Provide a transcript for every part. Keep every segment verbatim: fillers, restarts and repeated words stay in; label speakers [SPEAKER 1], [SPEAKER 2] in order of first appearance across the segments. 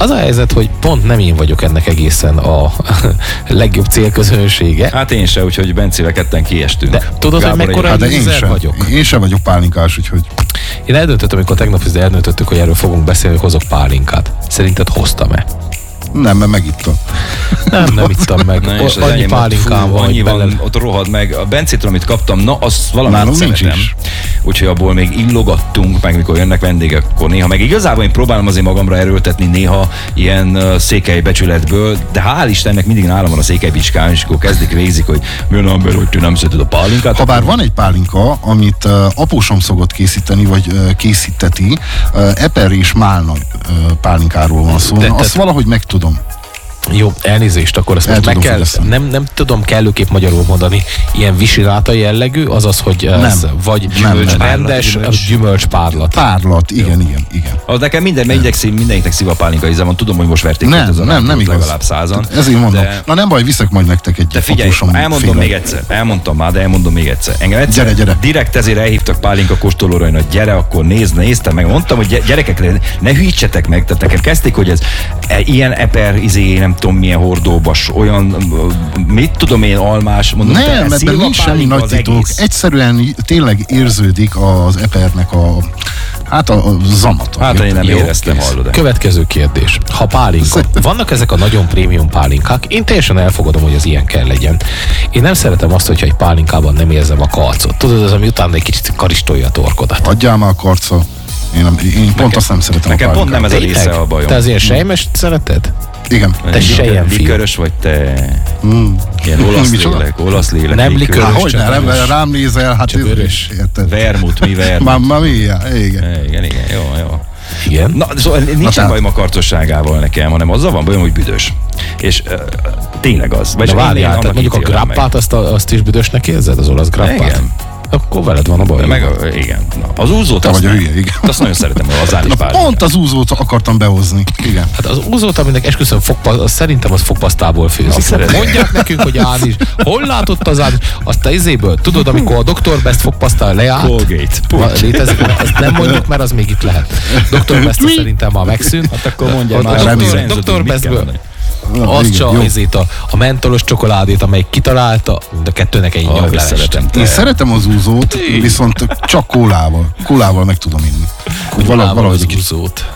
[SPEAKER 1] Az a helyzet, hogy pont nem én vagyok ennek egészen a legjobb célközönsége.
[SPEAKER 2] Hát én se, úgyhogy Bencével ketten kiestünk.
[SPEAKER 1] De tudod,
[SPEAKER 2] Gábor,
[SPEAKER 1] hogy mekkora
[SPEAKER 3] Hát de én
[SPEAKER 1] user
[SPEAKER 3] sem,
[SPEAKER 1] vagyok?
[SPEAKER 3] én sem vagyok pálinkás, úgyhogy...
[SPEAKER 1] Én eldöntöttem, amikor tegnap is eldöntöttük, hogy erről fogunk beszélni, hogy hozok pálinkát. Szerinted hoztam-e?
[SPEAKER 3] Nem, mert megittam.
[SPEAKER 1] Nem, nem ittam meg.
[SPEAKER 2] Na, és az
[SPEAKER 1] Annyi
[SPEAKER 2] enyém
[SPEAKER 1] pálinkám
[SPEAKER 2] ott, fú,
[SPEAKER 1] van,
[SPEAKER 2] annyi
[SPEAKER 1] hogy
[SPEAKER 2] van,
[SPEAKER 1] bele...
[SPEAKER 2] ott rohad meg. A Bencétől, amit kaptam, na, azt valamit
[SPEAKER 3] Nálunk nincs
[SPEAKER 2] szeretem.
[SPEAKER 3] is.
[SPEAKER 2] Úgyhogy abból még illogattunk, meg mikor jönnek vendégek, akkor néha. Meg igazából én próbálom azért magamra erőltetni néha ilyen uh, székely becsületből, de hál' Istennek mindig nálam van a székely bicskám, és akkor kezdik, végzik, hogy milyen ember, hogy te nem szereted a pálinkát.
[SPEAKER 3] Habár van egy pálinka, amit uh, apósom szokott készíteni, vagy uh, készíteti, uh, eper és málna uh, pálinkáról van szó.
[SPEAKER 1] De-
[SPEAKER 3] Azt
[SPEAKER 1] tehát-
[SPEAKER 3] valahogy megtudom.
[SPEAKER 1] Jó, elnézést, akkor ezt
[SPEAKER 3] El
[SPEAKER 1] most meg
[SPEAKER 3] tudom
[SPEAKER 1] kell,
[SPEAKER 3] fogyasztani.
[SPEAKER 1] nem, nem tudom kellőképp magyarul mondani, ilyen visiráta jellegű, azaz, hogy ez
[SPEAKER 3] Nem.
[SPEAKER 1] vagy
[SPEAKER 3] Nem,
[SPEAKER 1] gyümölcs,
[SPEAKER 3] nem.
[SPEAKER 1] rendes
[SPEAKER 2] Gyümölcs.
[SPEAKER 1] gyümölcspárlat.
[SPEAKER 3] Párlat, igen, igen, igen.
[SPEAKER 2] Az nekem minden, mindenkinek szív, mindenkinek szív a pálinka íze van. Tudom, hogy most verték
[SPEAKER 3] Nem,
[SPEAKER 2] fel az
[SPEAKER 3] nem,
[SPEAKER 2] arányt,
[SPEAKER 3] nem igaz.
[SPEAKER 2] legalább százan.
[SPEAKER 3] Tehát ezért mondom.
[SPEAKER 2] De,
[SPEAKER 3] Na nem baj, viszek majd nektek egy
[SPEAKER 2] de figyelj,
[SPEAKER 3] apósom
[SPEAKER 2] elmondom
[SPEAKER 3] féle.
[SPEAKER 2] még egyszer. Elmondtam már, de elmondom még egyszer. Engem egyszer
[SPEAKER 3] Gyere, gyere.
[SPEAKER 2] direkt ezért elhívtak pálinka kóstolóra, hogy gyere, akkor nézd, néztem meg. Mondtam, hogy gy- gyerekek, ne hűítsetek meg. Tehát nekem kezdték, hogy ez e, ilyen eper, izé, nem tudom milyen hordóbas, olyan, mit tudom én, almás, mondom,
[SPEAKER 3] Nem,
[SPEAKER 2] te,
[SPEAKER 3] mert
[SPEAKER 2] szilva
[SPEAKER 3] nincs semmi
[SPEAKER 2] pálinka
[SPEAKER 3] nagy
[SPEAKER 2] az
[SPEAKER 3] titok.
[SPEAKER 2] egész.
[SPEAKER 3] Egyszerűen tényleg érződik az epernek a, hát a, a zamata.
[SPEAKER 2] Hát én nem
[SPEAKER 1] Jó,
[SPEAKER 2] éreztem,
[SPEAKER 1] kész.
[SPEAKER 2] hallod.
[SPEAKER 1] Következő kérdés. Ha pálinka, vannak ezek a nagyon prémium pálinkák, én teljesen elfogadom, hogy az ilyen kell legyen. Én nem szeretem azt, hogyha egy pálinkában nem érzem a karcot. Tudod, az, ami utána egy kicsit karistolja a torkodat.
[SPEAKER 3] Adjál már a karca. Én, nem, én pont
[SPEAKER 2] Nekem-
[SPEAKER 3] azt nem szeretem
[SPEAKER 2] nekem
[SPEAKER 3] a
[SPEAKER 2] pont
[SPEAKER 3] pálinkát.
[SPEAKER 2] nem ez a része a bajom.
[SPEAKER 1] Te az ilyen sejmest szereted?
[SPEAKER 3] Igen.
[SPEAKER 1] Te selyemfiú.
[SPEAKER 2] Likörös vagy te?
[SPEAKER 3] Mm.
[SPEAKER 2] Ilyen olasz
[SPEAKER 3] Micsoda?
[SPEAKER 2] lélek, olasz lélek.
[SPEAKER 1] Nem
[SPEAKER 2] likőr.
[SPEAKER 1] likőr.
[SPEAKER 3] Há,
[SPEAKER 1] Vörös,
[SPEAKER 3] hogy
[SPEAKER 1] csak
[SPEAKER 3] nem,
[SPEAKER 1] vörös.
[SPEAKER 3] rám nézel, hát
[SPEAKER 1] Csak
[SPEAKER 3] ez
[SPEAKER 1] vörös.
[SPEAKER 3] is, érted?
[SPEAKER 2] Vermut, mi vermut?
[SPEAKER 3] Mamma mia, igen.
[SPEAKER 2] Igen, igen, jó, jó.
[SPEAKER 1] Igen.
[SPEAKER 2] Na, szóval nincsen
[SPEAKER 3] tehát-
[SPEAKER 2] bajom a karcosságával nekem, hanem azzal van bajom, hogy büdös. És uh, tényleg az. Vagy
[SPEAKER 1] De
[SPEAKER 2] én- én
[SPEAKER 1] várjál,
[SPEAKER 2] annak
[SPEAKER 1] tehát mondjuk a
[SPEAKER 2] ítélem meg.
[SPEAKER 1] grappát, azt, a, azt is büdösnek érzed, az olasz grappát?
[SPEAKER 2] Igen.
[SPEAKER 1] Akkor veled van a baj.
[SPEAKER 2] Meg a, igen. Na, az úzót,
[SPEAKER 3] Te
[SPEAKER 2] azt,
[SPEAKER 3] vagy a
[SPEAKER 2] nem.
[SPEAKER 3] hülye, igen.
[SPEAKER 2] Azt nagyon szeretem, hogy az áll is
[SPEAKER 3] Na,
[SPEAKER 2] pár.
[SPEAKER 3] pont az úzót akartam behozni. Igen.
[SPEAKER 1] Hát az úzót, aminek esküszöm fogpa, az szerintem az fogpasztából főzik.
[SPEAKER 2] szeretem.
[SPEAKER 1] Mondják nekünk, hogy Ánis. Hol látott az Ánis? Azt a izéből. Tudod, amikor a doktor Best fogpasztal leállt?
[SPEAKER 2] Colgate.
[SPEAKER 1] Ma- Létezik, ezt nem mondjuk, mert az még itt lehet. doktor Best szerintem már megszűnt.
[SPEAKER 2] Hát akkor mondja
[SPEAKER 1] A
[SPEAKER 2] már.
[SPEAKER 3] remélem.
[SPEAKER 1] doktor Bestből
[SPEAKER 3] Na,
[SPEAKER 1] az
[SPEAKER 3] igen,
[SPEAKER 1] csak
[SPEAKER 3] jó.
[SPEAKER 1] azért a, a mentolos csokoládét, amelyik kitalálta, de kettőnek egy
[SPEAKER 2] Ah,
[SPEAKER 1] nyaglevest.
[SPEAKER 2] szeretem.
[SPEAKER 3] Én szeretem az úzót, viszont csak kólával. Kólával meg tudom inni. Hogy vala-
[SPEAKER 1] Valahogy
[SPEAKER 3] valahogy
[SPEAKER 1] az
[SPEAKER 3] egy kicsit.
[SPEAKER 1] úzót.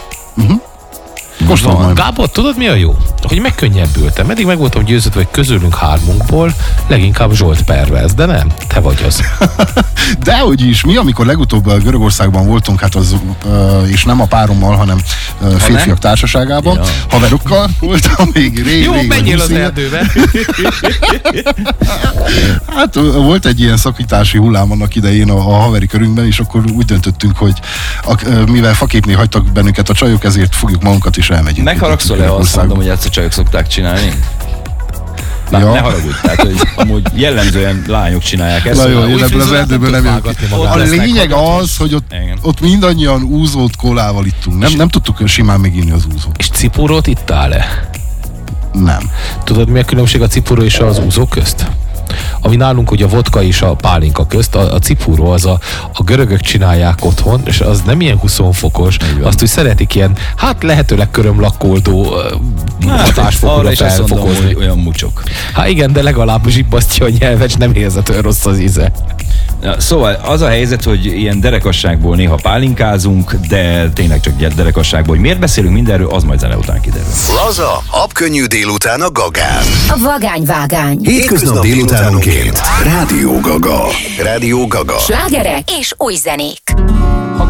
[SPEAKER 3] Kóstolom
[SPEAKER 1] Van.
[SPEAKER 3] majd.
[SPEAKER 1] Gábor, tudod mi a jó? Hogy megkönnyebbültem. Eddig meg voltam győződve, hogy közülünk hármunkból leginkább Zsolt pervez, de nem, te vagy az.
[SPEAKER 3] Dehogy is, mi amikor legutóbb uh, Görögországban voltunk, hát az, uh, és nem a párommal, hanem uh, férfiak
[SPEAKER 2] nem?
[SPEAKER 3] társaságában,
[SPEAKER 2] Ja.
[SPEAKER 3] haverokkal voltam még rég,
[SPEAKER 1] Jó,
[SPEAKER 3] rég,
[SPEAKER 1] menjél
[SPEAKER 3] húsz
[SPEAKER 1] az
[SPEAKER 3] éve.
[SPEAKER 1] erdőbe.
[SPEAKER 3] Hát uh, volt egy ilyen szakítási hullám annak idején a, a haveri körünkben, és akkor úgy döntöttünk, hogy a, uh, mivel faképnél hagytak bennünket a csajok, ezért fogjuk magunkat és elmegyünk.
[SPEAKER 2] Megharagszol-e, azt mondom, hogy ezt a csajok szokták csinálni? Na,
[SPEAKER 3] Ja.
[SPEAKER 2] ne haragudj, tehát hogy amúgy jellemzően lányok csinálják ezt.
[SPEAKER 3] Na jó,
[SPEAKER 2] Úgy
[SPEAKER 3] én ebből az
[SPEAKER 1] fűzőt
[SPEAKER 3] erdőből
[SPEAKER 1] nem
[SPEAKER 3] nem
[SPEAKER 1] tud
[SPEAKER 3] jövök ki.
[SPEAKER 1] vágatni
[SPEAKER 3] A
[SPEAKER 1] magára.
[SPEAKER 3] lényeg az, hogy ott,
[SPEAKER 2] Igen.
[SPEAKER 3] ott mindannyian úzót kólával ittunk. Nem, nem tudtuk simán meginni az úzót.
[SPEAKER 1] És cipórót ittál-e?
[SPEAKER 3] Nem.
[SPEAKER 1] Tudod, mi a különbség a cipóró és az úzó közt? Ami nálunk ugye a vodka és a pálinka közt, a, a cipúró az a, a görögök csinálják otthon, és az nem ilyen húsz fokos, azt, hogy szeretik ilyen, hát lehetőleg körömlakkoldó hatásfokúra
[SPEAKER 2] arra is azt mondom,
[SPEAKER 1] felfokozni.
[SPEAKER 2] hogy olyan mucsok.
[SPEAKER 1] Hát igen, de legalább zsibbasztja a nyelvet, és nem érzed olyan rossz az íze.
[SPEAKER 2] Ja, szóval az a helyzet, hogy ilyen derekasságból néha pálinkázunk, de tényleg csak ilyen derekasságból. Hogy miért beszélünk mindenről, az majd zene után kiderül.
[SPEAKER 4] Laza, habkönnyű délután a Gagán.
[SPEAKER 5] A vagány-vágány.
[SPEAKER 4] Hétköznap délutánonként. Rádió Gaga. Rádió Gaga.
[SPEAKER 5] Slágerek és új zenék.